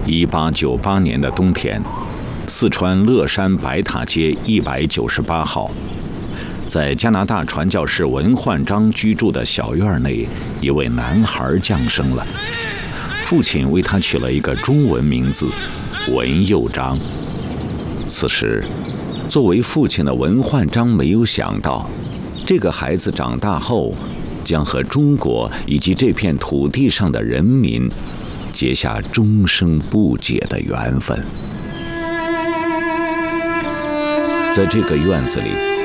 1898年的冬天，四川乐山白塔街198号，在加拿大传教士文焕章居住的小院内，一位男孩降生了。父亲为他取了一个中文名字文佑章。此时，作为父亲的文焕章没有想到，这个孩子长大后将和中国以及这片土地上的人民结下终生不解的缘分。在这个院子里，